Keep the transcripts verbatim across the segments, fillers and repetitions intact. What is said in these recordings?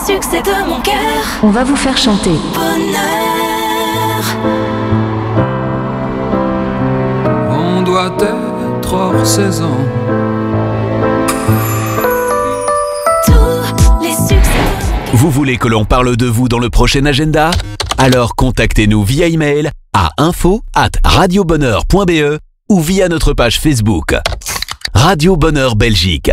succès de mon cœur. On va vous faire chanter. Bonheur. On doit être hors saison. Tous les succès. Vous voulez que l'on parle de vous dans le prochain agenda ? Alors contactez-nous via email à info arobase radiobonheur point b e ou via notre page Facebook. Radio Bonheur Belgique.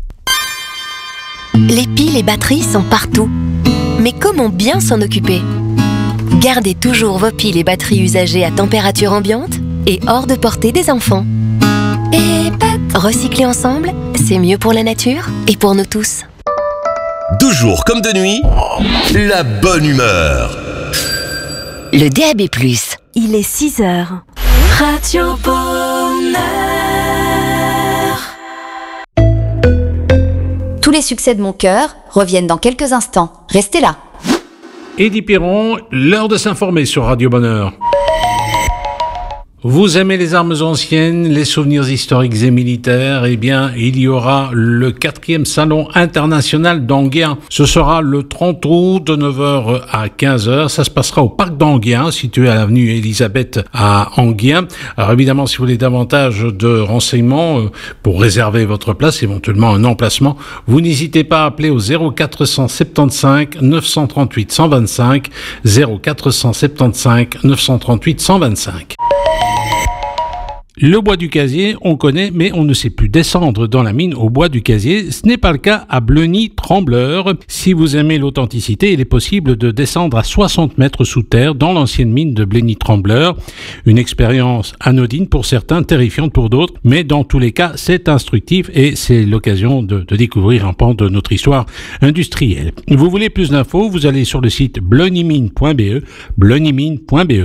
Les piles et batteries sont partout. Mais comment bien s'en occuper ? Gardez toujours vos piles et batteries usagées à température ambiante et hors de portée des enfants. Et recycler ensemble, c'est mieux pour la nature et pour nous tous. De jour comme de nuit, la bonne humeur. Le D A B plus. Il est six heures. Radio Bonheur. Tous les succès de mon cœur reviennent dans quelques instants. Restez là. Eddie Piron, l'heure de s'informer sur Radio Bonheur. Vous aimez les armes anciennes, les souvenirs historiques et militaires? Eh bien, il y aura le quatrième salon international d'Enghien. Ce sera le trente août de neuf heures à quinze heures. Ça se passera au parc d'Enghien, situé à l'avenue Elisabeth à Enghien. Alors évidemment, si vous voulez davantage de renseignements euh, pour réserver votre place, éventuellement un emplacement, vous n'hésitez pas à appeler au zéro quatre cent soixante-quinze neuf cent trente-huit cent vingt-cinq, zéro quatre cent soixante-quinze neuf cent trente-huit cent vingt-cinq. Le bois du Casier, on connaît, mais on ne sait plus descendre dans la mine au bois du Casier. Ce n'est pas le cas à Bleuny-Trembleur. Si vous aimez l'authenticité, il est possible de descendre à soixante mètres sous terre dans l'ancienne mine de Bleuny-Trembleur. Une expérience anodine pour certains, terrifiante pour d'autres, mais dans tous les cas, c'est instructif et c'est l'occasion de, de découvrir un pan de notre histoire industrielle. Vous voulez plus d'infos, vous allez sur le site bleunymine point b e, bleunymine point b e.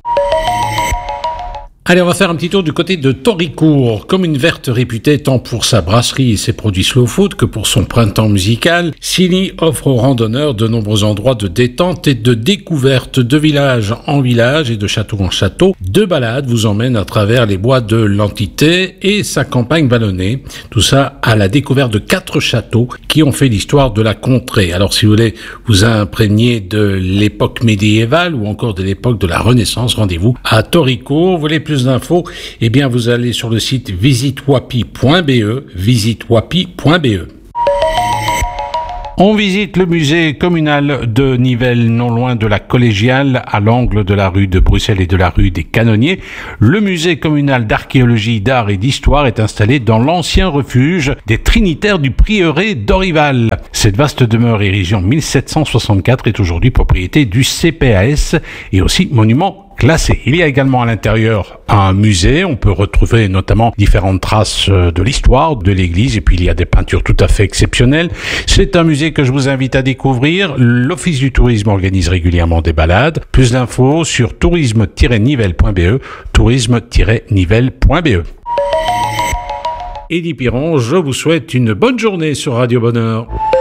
Allez, on va faire un petit tour du côté de Toricourt. Commune verte réputée tant pour sa brasserie et ses produits slow food que pour son printemps musical, Silly offre aux randonneurs de nombreux endroits de détente et de découverte. De village en village et de château en château, deux balades vous emmènent à travers les bois de l'Entité et sa campagne vallonnée. Tout ça à la découverte de quatre châteaux qui ont fait l'histoire de la contrée. Alors si vous voulez vous imprégner de l'époque médiévale ou encore de l'époque de la Renaissance, rendez-vous à Toricourt. Vous voulez plus d'infos, eh bien vous allez sur le site visite wapi point b e, visite wapi point b e. On visite le musée communal de Nivelles, non loin de la Collégiale, à l'angle de la rue de Bruxelles et de la rue des Canonniers. Le musée communal d'archéologie, d'art et d'histoire est installé dans l'ancien refuge des Trinitaires du prieuré d'Orival. Cette vaste demeure érigée en mille sept cent soixante-quatre est aujourd'hui propriété du C P A S et aussi monument classé. Il y a également à l'intérieur un musée. On peut retrouver notamment différentes traces de l'histoire de l'église et puis il y a des peintures tout à fait exceptionnelles. C'est un musée que je vous invite à découvrir. L'Office du tourisme organise régulièrement des balades. Plus d'infos sur tourisme tiret nivelles point b e, tourisme tiret nivelles point b e. Eddie Piron, je vous souhaite une bonne journée sur Radio Bonheur.